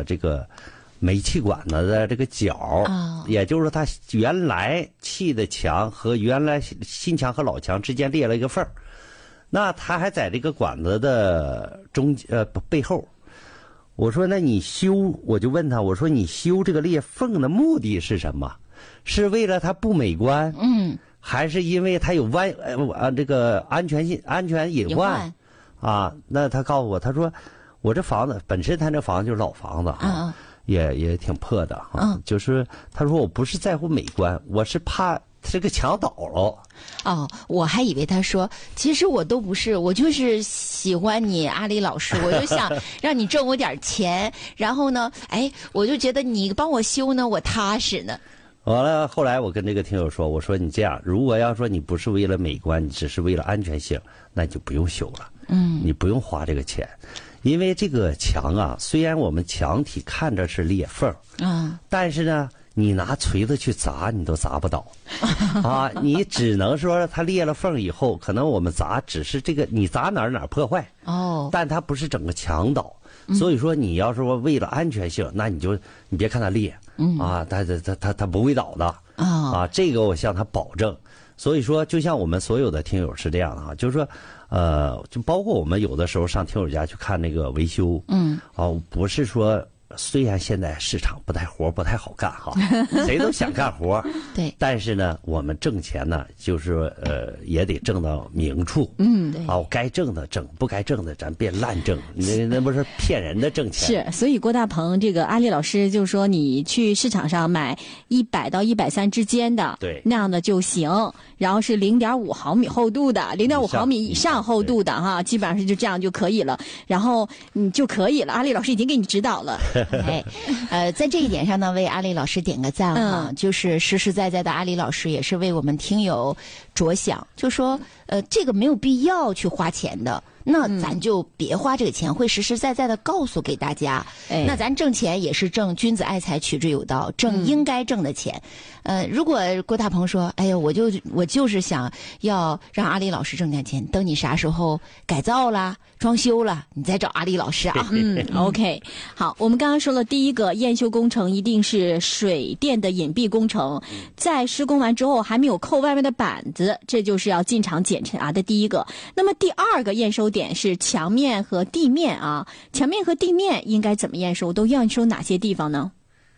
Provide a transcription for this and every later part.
这个煤气管子的这个角，也就是说它原来砌的墙和原来新墙和老墙之间裂了一个缝，那它还在这个管子的背后。我说那你修，我就问他，我说你修这个裂缝的目的是什么？是为了它不美观？还是因为它有这个安全隐患？那他告诉我，他说我这房子本身他这房子就是老房子也挺破的就是他说我不是在乎美观，我是怕这个墙倒了。 我还以为他说其实我都不是，我就是喜欢你阿里老师，我就想让你挣我点钱，然后呢我就觉得你帮我修呢我踏实呢。 完了后来我跟这个听友说，我说你这样，如果要说你不是为了美观，你只是为了安全性，那你就不用修了，你不用花这个钱。因为这个墙虽然我们墙体看着是裂缝但是呢你拿锤子去砸你都砸不倒你只能说它裂了缝以后，可能我们砸只是这个你砸哪儿破坏但它不是整个墙倒。所以说你要说为了安全性，那你别看它裂它不会倒的这个我向他保证。所以说就像我们所有的听友是这样的就是说就包括我们有的时候上听友家去看那个维修不是说虽然现在市场不太好干谁都想干活对， 但是呢我们挣钱呢就是也得挣到明处对该挣的挣，不该挣的咱别滥挣，那不是骗人的挣钱。 是，所以郭大鹏这个阿里老师就说你去市场上买100到130之间的对那样的就行，然后是0.5毫米厚度的，0.5毫米以上厚度的基本上是就这样就可以了，然后你就可以了。阿里老师已经给你指导了在这一点上呢，为阿里老师点个赞就是实实在在的阿里老师也是为我们听友着想，就说这个没有必要去花钱的，那咱就别花这个钱，会实实在在的告诉给大家那咱挣钱也是挣君子爱财取之有道，挣应该挣的钱如果郭大鹏说哎呀我就是想要让阿里老师挣点钱，等你啥时候改造啦装修了你再找阿里老师 OK 好，我们刚刚说了第一个验收工程一定是水电的隐蔽工程，在施工完之后还没有扣外面的板子，这就是要进场检查的第一个。那么第二个验收点是墙面和地面墙面和地面应该怎么验收，都验收哪些地方呢？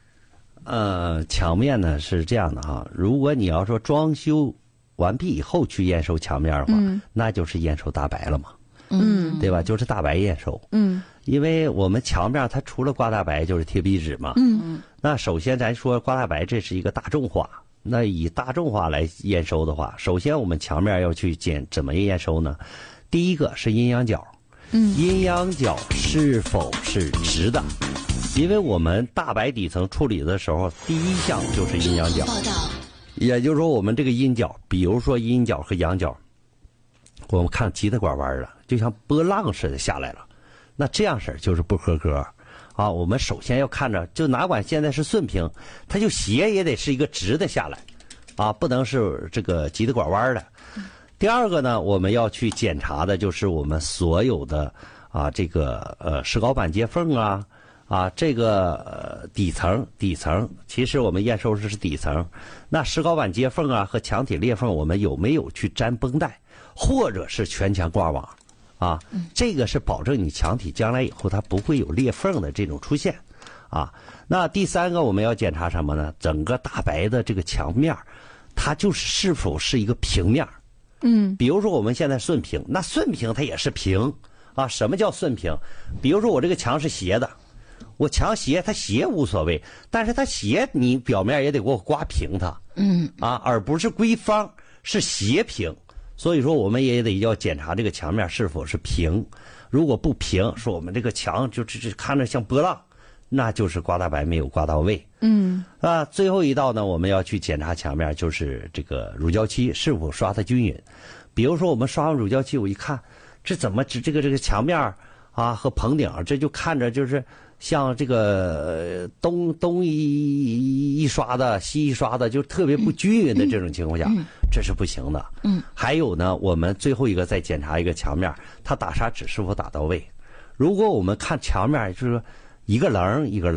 墙面呢是这样的如果你要说装修完毕以后去验收墙面的话那就是验收大白了嘛对吧，就是大白验收因为我们墙面它除了刮大白就是贴壁纸嘛那首先咱说刮大白这是一个大众化，那以大众化来验收的话，首先我们墙面要去怎么验收呢？第一个是阴阳角阴阳角是否是直的，因为我们大白底层处理的时候第一项就是阴阳角，也就是说我们这个阴角，比如说阴角和阳角我们看急的拐弯了，就像波浪似的下来了，那这样式就是不合格我们首先要看着，就哪管现在是顺平，它就斜也得是一个直的下来不能是这个急的拐弯的。第二个呢，我们要去检查的就是我们所有的这个石膏板接缝这个底层，其实我们验收是底层，那石膏板接缝和墙体裂缝我们有没有去粘绷带，或者是全墙挂网这个是保证你墙体将来以后它不会有裂缝的这种出现那第三个我们要检查什么呢？整个大白的这个墙面它是否是一个平面比如说我们现在顺平，那顺平它也是平什么叫顺平？比如说我这个墙是斜的，我墙斜，它斜无所谓，但是它斜你表面也得给我刮平它而不是归方，是斜平。所以说我们也得要检查这个墙面是否是平，如果不平，说我们这个墙就看着像波浪，那就是刮大白没有刮到位最后一道呢，我们要去检查墙面，就是这个乳胶漆是否刷的均匀。比如说我们刷完乳胶漆，我一看这怎么这个墙面和棚顶这就看着就是像这个东一刷的西一刷的，就特别不均匀的这种情况下这是不行的还有呢，我们最后一个再检查一个墙面，它打砂纸是否打到位。如果我们看墙面就是一个棱一个